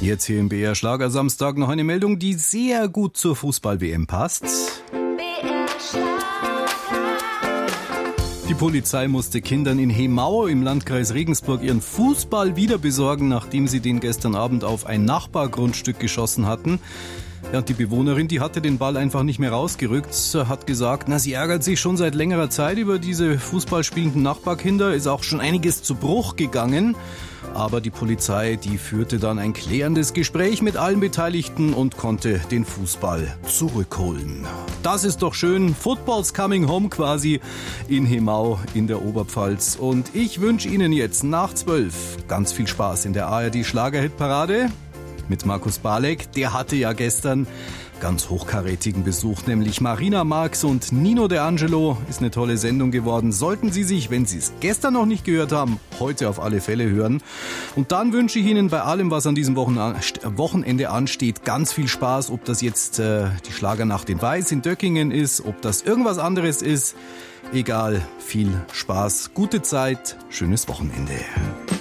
Jetzt hier im BR Schlagersamstag noch eine Meldung, die sehr gut zur Fußball-WM passt. Die Polizei musste Kindern in Hemau im Landkreis Regensburg ihren Fußball wieder besorgen, nachdem sie den gestern Abend auf ein Nachbargrundstück geschossen hatten. Ja, die Bewohnerin, die hatte den Ball einfach nicht mehr rausgerückt, hat gesagt, sie ärgert sich schon seit längerer Zeit über diese fußballspielenden Nachbarkinder, ist auch schon einiges zu Bruch gegangen. Aber die Polizei, die führte dann ein klärendes Gespräch mit allen Beteiligten und konnte den Fußball zurückholen. Das ist doch schön. Football's coming home quasi in Hemau in der Oberpfalz. Und ich wünsche Ihnen jetzt nach 12 ganz viel Spaß in der ARD Schlagerhitparade mit Markus Balek. Der hatte ja gestern ganz hochkarätigen Besuch, nämlich Marina Marx und Nino De Angelo. Ist eine tolle Sendung geworden. Sollten Sie sich, wenn Sie es gestern noch nicht gehört haben, heute auf alle Fälle hören. Und dann wünsche ich Ihnen bei allem, was an diesem Wochenende ansteht, ganz viel Spaß. Ob das jetzt die Schlagernacht in Weiß in Döckingen ist, ob das irgendwas anderes ist. Egal, viel Spaß, gute Zeit, schönes Wochenende.